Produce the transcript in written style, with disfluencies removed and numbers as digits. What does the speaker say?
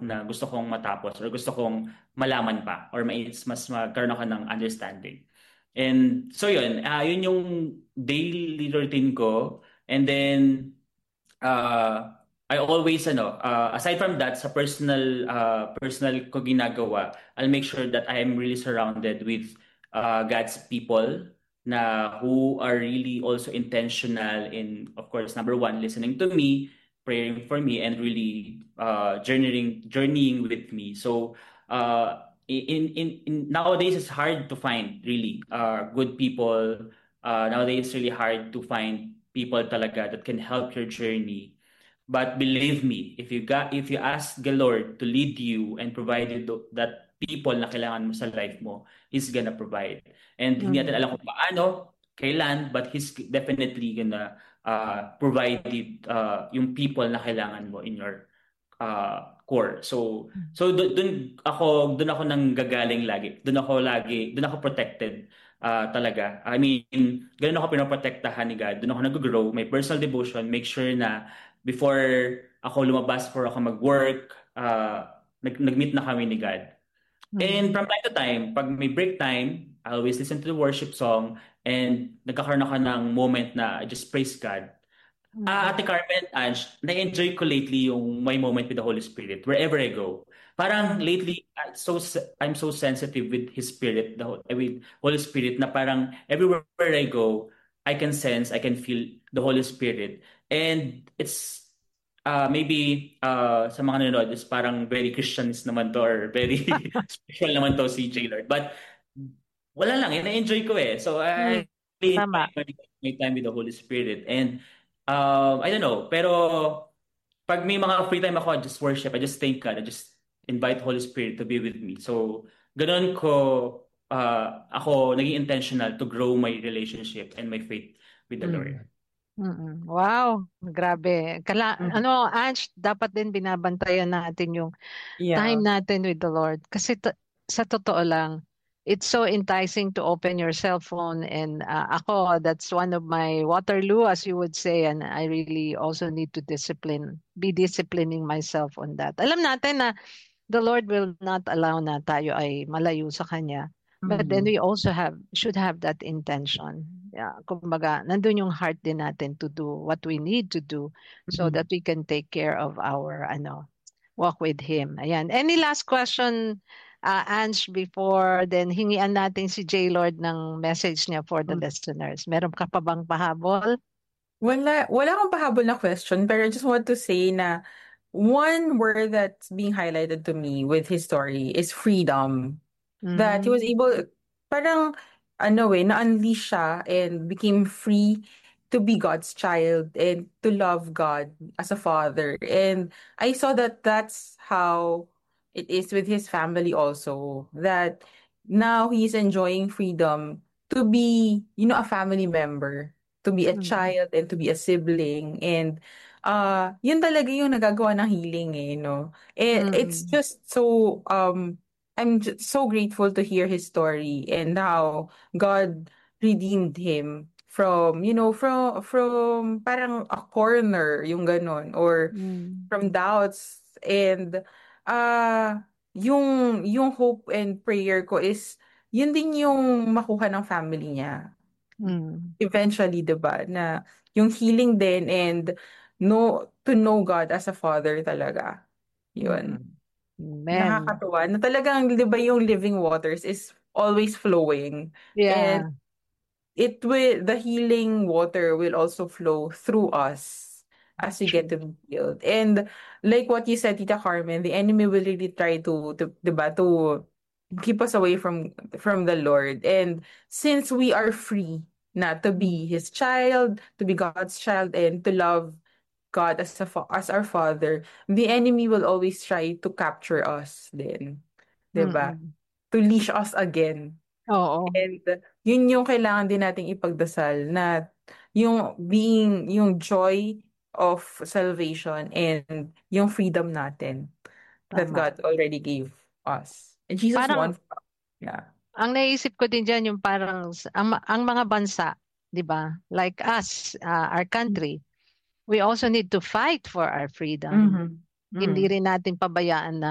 book na gusto kong matapos or gusto kong malaman pa or mas magkaroon ako ng understanding. And so yun, yun yung daily routine ko. And then I always aside from that sa personal ko ginagawa, I'll make sure that I am really surrounded with God's people na who are really also intentional in, of course, number one, listening to me, praying for me, and really journeying with me. So in nowadays it's hard to find really good people. Nowadays it's really hard to find people talaga that can help your journey. But believe me, if you ask the Lord to lead you and provide you that people na kailangan mo sa life mo, He's gonna provide. And hindi natin Mm. alam kung paano, kailan, but He's definitely gonna provide yung people na kailangan mo in your core. So doon ako nang gagaling lagi. Doon ako protected talaga. I mean, ganoon ako pinoprotektahan ni God. Doon ako nag-grow, may personal devotion, make sure na before ako lumabas for ako mag-work, nag-meet na kami ni God. And Mm. from time to time, pag may break time, I always listen to the worship song and nagkakaroon ako ng moment na I just praise God. Mm. Ate Carmen, Ange, na-enjoy ko lately yung my moment with the Holy Spirit wherever I go. Parang Mm. lately, I'm so sensitive with His Spirit, with Holy Spirit, na parang everywhere I go, I can sense, I can feel the Holy Spirit. And it's maybe sa mga nanonood is parang very Christianist naman to or very spiritual naman to si J. Lord. But wala lang, na-enjoy ko eh. So I Mm. really enjoy Tama. my time with the Holy Spirit. And I don't know, pero pag may mga free time ako, I just worship, I just thank God, I just invite Holy Spirit to be with me. So ganun ko ako naging intentional to grow my relationship and my faith with the Lord. Mm. Mm. Wow, grabe. Mhm. Ange, dapat din binabantayan natin yung time Yeah. natin with the Lord. Kasi sa totoo lang, it's so enticing to open your cell phone. And that's one of my Waterloo, as you would say. And I really also need to be disciplining myself on that. Alam natin na the Lord will not allow na tayo ay malayo sa Kanya. But then Mhm. we also should have that intention. Yeah, kumbaga, nandun yung heart din natin to do what we need to do so Mhm. that we can take care of our walk with Him. Ayan. Any last question, Ange, before then hingian natin si J. Lord ng message niya for the Mm. listeners. Meron ka pa bang pahabol? Wala akong pahabol na question, pero I just want to say na one word that's being highlighted to me with his story is freedom. That he was Mm. able, parang, na-unleash siya and became free to be God's child and to love God as a father. And I saw that that's how it is with his family also. That now he's enjoying freedom to be, a family member, to be a Mm. child and to be a sibling. And yun talaga yung nagagawa ng healing eh, no? It's Mm. just so I'm just so grateful to hear his story and how God redeemed him from, from parang a corner, yung ganon, or Mm. from doubts. And uh yung hope and prayer ko is yun din yung makuha ng family niya Mm. eventually, 'di ba? Na yung healing din and to know God as a father talaga. Yun. Mm. Amen. Nakakatuwa na talagang 'di ba yung living waters is always flowing, and Yeah. the healing water will also flow through us as we get True. to be healed. And like what you said, Tita Carmen, the enemy will really try to 'di ba, to keep us away from the Lord. And since we are free na to be Mm. his child, to be God's child, and to love God as our father, the enemy will always try to capture us then, 'di ba? Mm. To leash us again. Oo. And yun yung kailangan din nating ipagdasal, na yung joy of salvation and yung freedom natin that Tama. God already gave us. And Jesus Parang won for us. Yeah. ang naisip ko din diyan yung parang ang mga bansa, 'di ba? Like us, our country, we also need to fight for our freedom. Mhm. Hindi Mhm. rin natin pabayaan na